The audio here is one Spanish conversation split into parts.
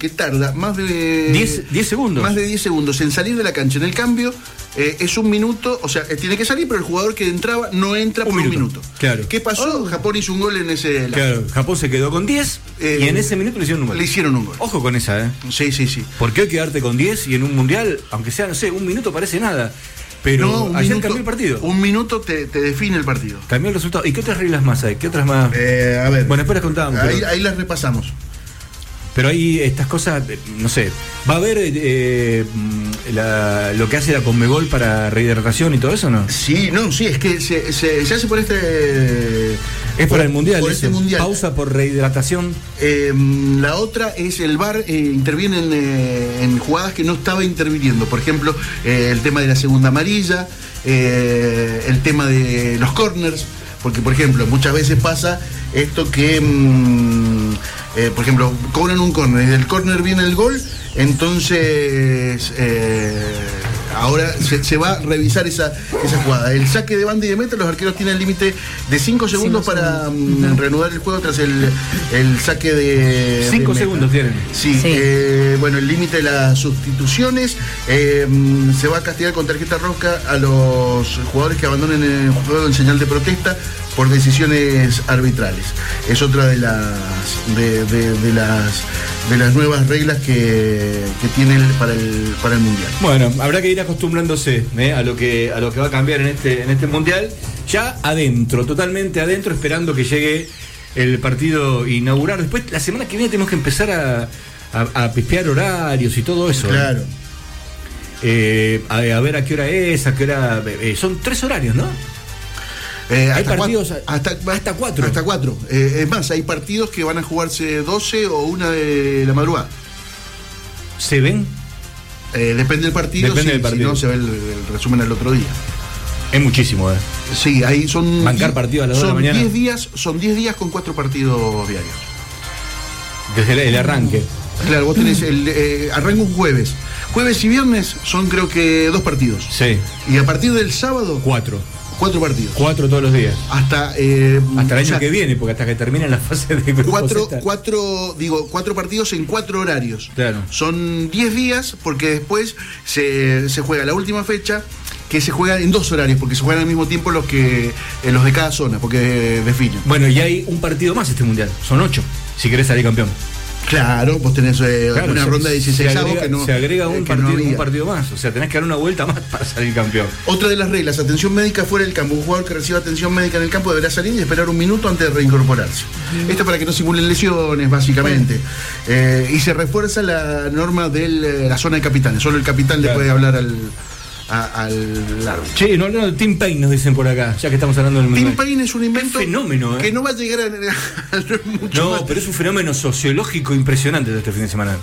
que tarda más de 10 segundos. Más de 10 segundos en salir de la cancha. En el cambio, es un minuto, o sea, tiene que salir, pero el jugador que entraba no entra por un minuto. Claro. ¿Qué pasó? Japón hizo un gol en ese lado. Claro, Japón se quedó con 10 y en ese minuto le hicieron un gol. Le hicieron un gol. Ojo con esa, Sí. Porque hoy quedarte con 10 y en un mundial, aunque sea, no sé, un minuto parece nada. Pero no, ayer cambió el partido. Un minuto te define el partido. Cambió el resultado. ¿Y qué otras reglas más hay? ¿Qué otras más? A ver. Bueno, después las contábamos. Ahí las repasamos. Pero ahí estas cosas, no sé, va a haber lo que hace la Conmebol para rehidratación y todo eso, ¿no? Sí, es que se hace por es para el mundial. Por este mundial. Pausa por rehidratación. La otra es el VAR interviene en jugadas que no estaba interviniendo. Por ejemplo, el tema de la segunda amarilla, el tema de los corners. Porque, por ejemplo, muchas veces pasa esto que, por ejemplo, cobran un córner y del córner viene el gol, entonces ahora se va a revisar esa jugada. El saque de banda y de meta, los arqueros tienen el límite de 5 segundos para reanudar el juego tras el saque de 5 segundos tienen. Sí. Bueno, el límite de las sustituciones, se va a castigar con tarjeta roja a los jugadores que abandonen el juego en señal de protesta por decisiones arbitrales. Es otra de las nuevas reglas que tiene para el mundial. Bueno, habrá que ir acostumbrándose a lo que va a cambiar en este mundial, ya adentro, totalmente adentro, esperando que llegue el partido inaugural. Después, la semana que viene tenemos que empezar a pispear horarios y todo eso. Claro. A ver a qué hora es, a qué hora. Son 3 horarios, ¿no? Hay partidos hasta 4. Hasta 4. Es más, hay partidos que van a jugarse 12 o 1 de la madrugada. ¿Se ven? Depende del partido. Depende del partido. Si no, se ve el resumen el otro día. Es muchísimo, Sí, ahí son. Bancar partidos a las 2 de la mañana. Son 10 días con 4 partidos diarios. Desde el arranque. Claro, vos tenés arranca un jueves. Jueves y viernes son, creo que, 2 partidos. Sí. Y a partir del sábado. 4 partidos. 4 todos los días. Hasta el año que viene, porque hasta que termine la fase de grupos. 4 partidos en 4 horarios. Claro. Son 10 días, porque después se juega la última fecha, que se juega en 2 horarios, porque se juegan al mismo tiempo los de cada zona, porque definen. Bueno, y hay un partido más este mundial. Son 8, si querés salir campeón. Claro, vos tenés una ronda de 16 que no. Se agrega un partido más. O sea, tenés que dar una vuelta más para salir campeón. Otra de las reglas: atención médica fuera del campo. Un jugador que reciba atención médica en el campo deberá salir y esperar un minuto antes de reincorporarse. Esto para que no simulen lesiones, básicamente. Y se refuerza la norma de la zona de capitanes. Solo el capitán le puede hablar al árbitro. Che, no, Tim Payne nos dicen por acá, ya que estamos hablando del Tim Payne es un invento. Fenómeno, que no va a llegar a mucho más. Pero es un fenómeno sociológico impresionante de este fin de semana.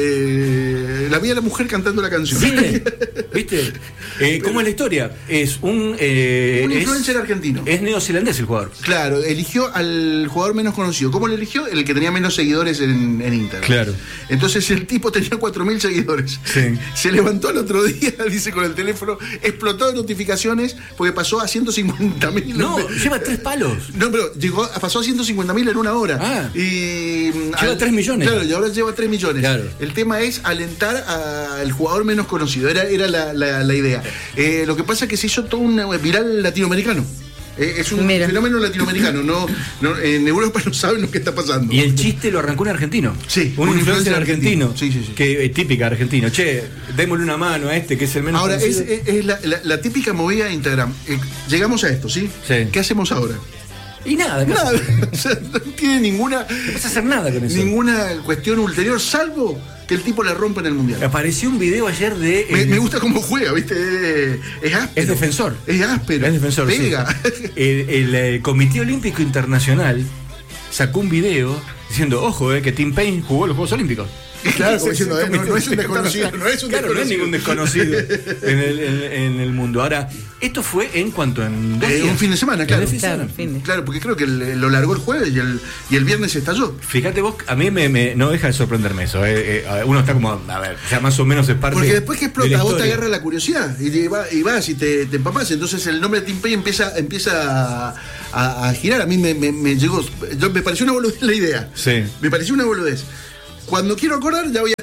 La vi a la mujer cantando la canción. ¿Viste? ¿Cómo es la historia? Es un influencer argentino. Es neozelandés el jugador. Claro, eligió al jugador menos conocido. ¿Cómo lo eligió? El que tenía menos seguidores en Instagram. Claro. Entonces el tipo tenía 4.000 seguidores. Sí. Se levantó al otro día, dice, con el teléfono, explotó de notificaciones porque pasó a 150.000. No, lleva 3 palos. No, pero pasó a 150.000 en 1 hora. Y lleva 3 millones. Claro, y ahora lleva 3 millones. Claro. El tema es alentar al jugador menos conocido. Era la idea. Lo que pasa es que se hizo todo un viral latinoamericano. Es un fenómeno latinoamericano. No, en Europa no saben lo que está pasando. Y el chiste lo arrancó un argentino. Sí, un influencer argentino. Sí. Que es típica argentino. Che, démosle una mano a este que es el menos ahora, conocido. es la típica movida de Instagram. Llegamos a esto, ¿sí? Sí. ¿Qué hacemos ahora? Y nada. O sea, no tiene ninguna. No vas a hacer nada con eso. Ninguna cuestión ulterior, salvo que el tipo la rompa en el mundial. Apareció un video ayer de. Me gusta cómo juega, ¿viste? Es áspero. Es defensor. Es áspero. Es defensor. Pega. Sí. El Comité Olímpico Internacional sacó un video diciendo, ojo, que Tim Payne jugó los Juegos Olímpicos. Claro, como diciendo, no es un desconocido. No es ningún desconocido en el mundo. Ahora, esto fue en cuanto en 2 días. Un fin de semana, claro. Claro, porque creo que lo largó el jueves y el viernes estalló. Fíjate vos, a mí no deja de sorprenderme eso. Uno está como, a ver, ya más o menos es parte. Porque después que explota, vos te historia. agarra la curiosidad y vas y te empapás. Entonces el nombre de Tim Payne empieza a girar. A mí me llegó. Me pareció una boludez la idea. Sí. Me pareció una boludez. Cuando quiero acordar, ya voy a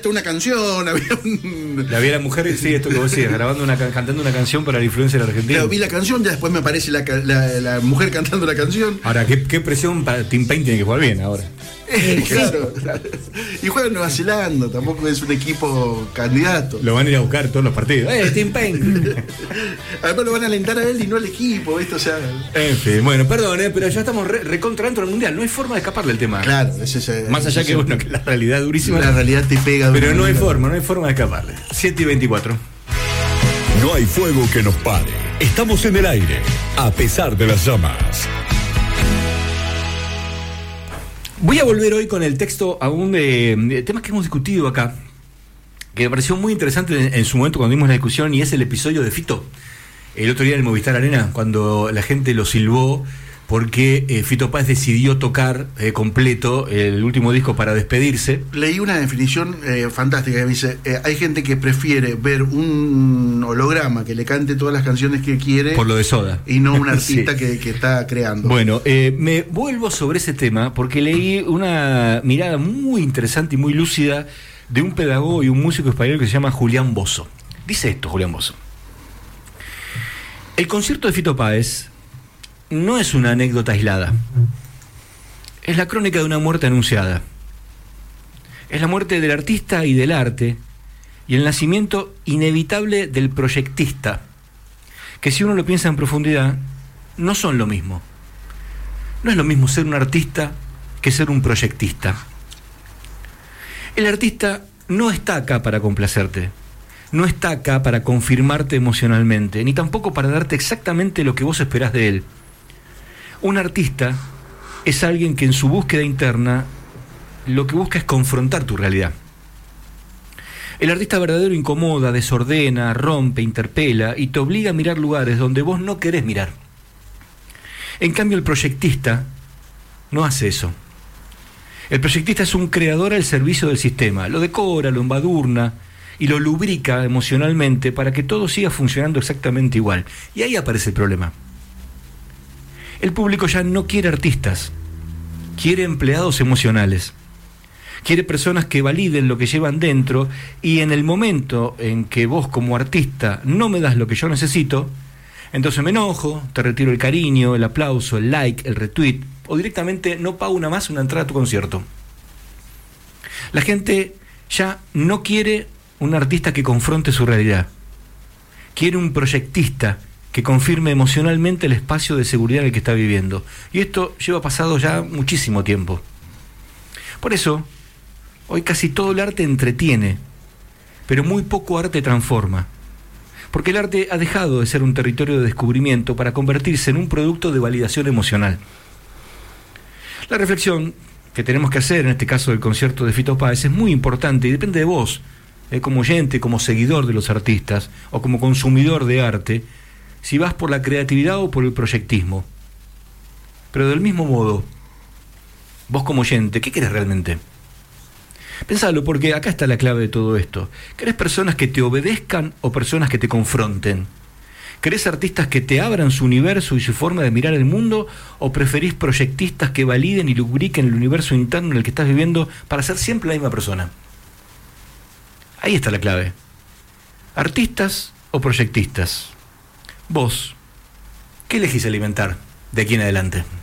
hasta una canción, había la mujer, sí, esto que vos decías, cantando una canción para el influencer argentino. Claro, vi la canción, ya después me aparece la mujer cantando la canción. Ahora, qué presión para Tim Payne, tiene que jugar bien ahora. Claro. Y juega en Nueva Zelanda, tampoco es un equipo candidato. Lo van a ir a buscar todos los partidos. Tim Payne! Además lo van a alentar a él y no al equipo, ¿viste? O sea. En fin, bueno, perdón, pero ya estamos recontra dentro del mundial. No hay forma de escaparle el tema. Claro, más allá que bueno, que la realidad es durísima. La realidad te pega. Pero no hay forma de escaparle. 7:24. No hay fuego que nos pare. Estamos en el aire, a pesar de las llamas. Voy a volver hoy con el texto aún de temas que hemos discutido acá, que me pareció muy interesante en su momento cuando vimos la discusión, y es el episodio de Fito. El otro día en el Movistar Arena, cuando la gente lo silbó porque Fito Páez decidió tocar completo el último disco para despedirse. Leí una definición fantástica que me dice, hay gente que prefiere ver un holograma que le cante todas las canciones que quiere por lo de Soda y no un artista sí. que está creando. Bueno, me vuelvo sobre ese tema porque leí una mirada muy interesante y muy lúcida de un pedagogo y un músico español que se llama Julián Bosso. Dice esto Julián Bosso: el concierto de Fito Páez no es una anécdota aislada. Es la crónica de una muerte anunciada. Es la muerte del artista y del arte, y el nacimiento inevitable del proyectista, que si uno lo piensa en profundidad, no son lo mismo. No es lo mismo ser un artista que ser un proyectista. El artista no está acá para complacerte, no está acá para confirmarte emocionalmente, ni tampoco para darte exactamente lo que vos esperás de él. Un artista es alguien que en su búsqueda interna lo que busca es confrontar tu realidad. El artista verdadero incomoda, desordena, rompe, interpela y te obliga a mirar lugares donde vos no querés mirar. En cambio, el proyectista no hace eso. El proyectista es un creador al servicio del sistema. Lo decora, lo embadurna y lo lubrica emocionalmente para que todo siga funcionando exactamente igual. Y ahí aparece el problema. El público ya no quiere artistas, quiere empleados emocionales, quiere personas que validen lo que llevan dentro, y en el momento en que vos como artista no me das lo que yo necesito, entonces me enojo, te retiro el cariño, el aplauso, el like, el retweet, o directamente no pago una entrada a tu concierto. La gente ya no quiere un artista que confronte su realidad, quiere un proyectista que confirme emocionalmente el espacio de seguridad en el que está viviendo. Y esto lleva pasado ya muchísimo tiempo. Por eso, hoy casi todo el arte entretiene, pero muy poco arte transforma. Porque el arte ha dejado de ser un territorio de descubrimiento para convertirse en un producto de validación emocional. La reflexión que tenemos que hacer en este caso del concierto de Fito Páez es muy importante y depende de vos, como oyente, como seguidor de los artistas o como consumidor de arte, si vas por la creatividad o por el proyectismo. Pero del mismo modo, vos como oyente, ¿qué querés realmente? Pensalo, porque acá está la clave de todo esto. ¿Querés personas que te obedezcan o personas que te confronten? ¿Querés artistas que te abran su universo y su forma de mirar el mundo, o preferís proyectistas que validen y lubriquen el universo interno en el que estás viviendo para ser siempre la misma persona? Ahí está la clave. ¿Artistas o proyectistas? Vos, ¿qué elegís alimentar de aquí en adelante?